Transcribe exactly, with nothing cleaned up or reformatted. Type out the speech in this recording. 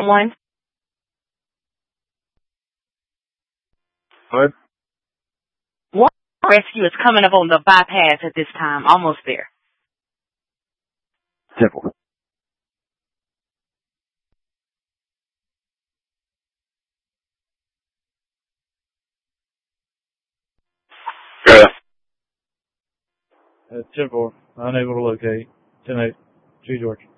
One. What? One rescue is coming up on the bypass at this time. Almost there. Temple. Yeah. Uh, ten four. Unable to locate. ten eight. G George.